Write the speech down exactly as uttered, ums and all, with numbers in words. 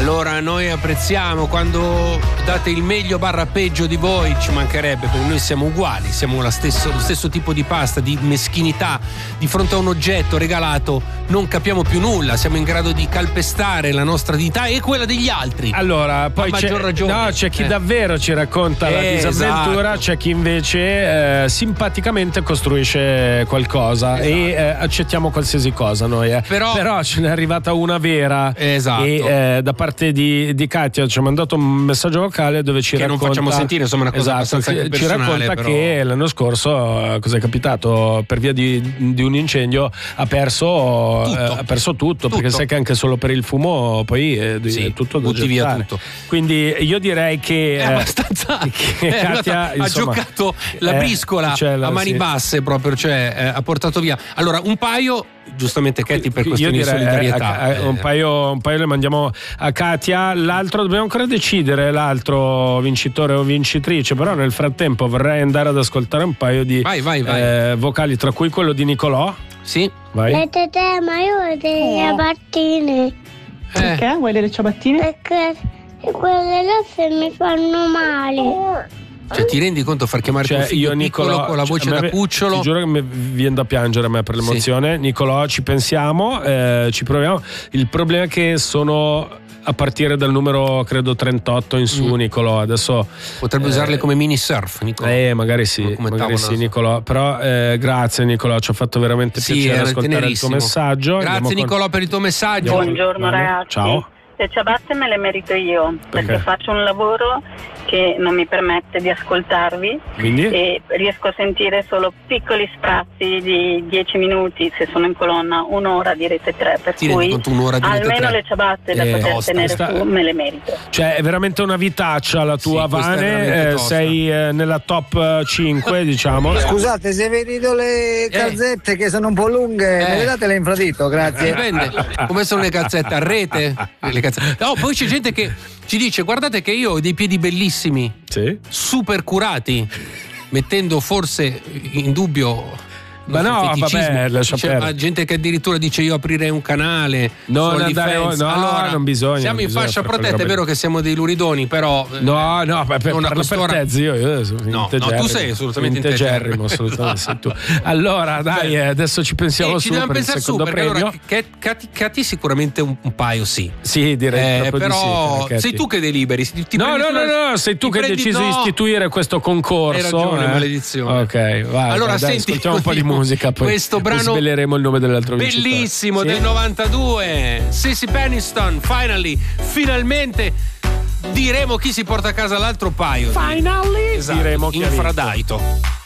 Allora noi apprezziamo quando date il meglio barra peggio di voi, ci mancherebbe, perché noi siamo uguali, siamo la stesso, lo stesso tipo di pasta, di meschinità, di fronte a un oggetto regalato non capiamo più nulla, siamo in grado di calpestare la nostra dignità e quella degli altri. Allora, poi a c'è, maggior ragione. no, c'è chi eh. davvero ci racconta la Eh, disavventura, esatto. c'è chi invece eh, simpaticamente costruisce qualcosa, Esatto. e eh, accettiamo qualsiasi cosa noi. Eh. Però, Però ce n'è arrivata una vera. Esatto. E eh, da parte di, di Katia ci ha mandato un messaggio vocale dove ci che racconta, non facciamo sentire, insomma, una cosa esatto, abbastanza ci, anche ci personale, racconta però. che l'anno scorso, eh, cosa è capitato, per via di, di un incendio ha perso tutto, eh, ha perso tutto, tutto, perché sai che anche solo per il fumo poi è, sì, è tutto da butti via gettare. tutto. Quindi io direi che È eh, abbastanza che è Katia, ha insomma, giocato la eh, briscola cioè, la- a mani sì. basse proprio, cioè eh, ha portato via. Allora un paio, giustamente Katy per Io questioni di direi, solidarietà, eh, eh, un, paio, un paio le mandiamo a Katia, l'altro dobbiamo ancora decidere, l'altro vincitore o vincitrice, però nel frattempo vorrei andare ad ascoltare un paio di Vai, vai, vai. eh, vocali, tra cui quello di Nicolò. Sì. Vai. Le tete, ma io ho delle ciabattine. Eh, Perché? Vuoi delle ciabattine? Perché quelle là mi fanno male. cioè ti rendi conto far chiamare Cioè, tuo figlio io piccolo Nicolò, con la voce cioè, a da me- cucciolo? ti giuro che mi viene da piangere a me per l'emozione. Nicolò, ci pensiamo, eh, ci proviamo. Il problema è che sono a partire dal numero credo trentotto in su, Mm. Nicolò. Adesso Potrebbe eh, usarle come mini surf, Nicolò. Eh, magari sì, Come magari tavola, sì, so. Nicolò. Però eh, grazie Nicolò, ci ha fatto veramente Sì, piacere era ascoltare il tuo tenerissimo. messaggio. Grazie Andiamo con- Nicolò per il tuo messaggio. Buongiorno Vale. ragazzi. Ciao. Le ciabatte me le merito io, perché Perché? faccio un lavoro che non mi permette di ascoltarvi Quindi? e riesco a sentire solo piccoli sprazzi di dieci minuti se sono in colonna, un'ora di Rete tre, per Ti rendi cui conto, un'ora di Rete almeno tre? le ciabatte da Eh, poter tosta, tenere sta- su me le merito. Cioè è veramente una vitaccia la tua, Sì, questa è veramente Vane, eh, tosta. sei eh, nella top cinque diciamo. Scusate, se vedete le calzette che sono un po' lunghe, Eh. me le date l'infradito, grazie. Dipende come sono le calzette, a rete le calzette. No, poi c'è gente che ci dice guardate che io ho dei piedi bellissimi, Sì. super curati, mettendo forse in dubbio Ma il no, feticismo. vabbè, lascia C'è perdere. gente che addirittura dice io aprirei un canale. Non Soldi andare- fans. no, allora, non bisogna, siamo non in bisogna fascia fare quelle protetta, è robe. vero che siamo dei luridoni, però eh, No, no, per, per, non a parla per quest'ora- te, zio. Io sono No, integerrimo. no, tu sei assolutamente integerrimo, integerrimo. assolutamente sei tu. Allora, dai, eh, adesso ci pensiamo Eh, su ci dobbiamo per il pensare su, secondo perché premio. allora Cat- Cat- Katy sicuramente un, un paio sì. Sì, direi Eh, proprio di sì, però Cacchetti. sei tu che deliberi. Ti- ti No, prendi no, tu no, la- no, sei tu ti che hai prendi- deciso di no. istituire questo concorso. Hai ragione, eh. maledizione. Ok, vai. Allora, vai, dai, senti, ascoltiamo un po' di musica, poi questo poi brano sveleremo il nome dell'altro vincitore. Bellissimo, Sì? del novantadue. Sissy Peniston, finally, finalmente diremo chi si porta a casa l'altro paio. Finally Esatto, diremo chi ha vinto. infradaito.